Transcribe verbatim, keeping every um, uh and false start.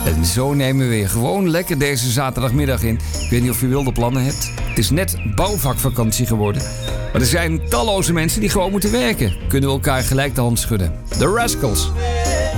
En zo nemen we weer gewoon lekker deze zaterdagmiddag in. Ik weet niet of je wilde plannen hebt. Het is net bouwvakvakantie geworden. Maar er zijn talloze mensen die gewoon moeten werken. Kunnen we elkaar gelijk de hand schudden. The Rascals.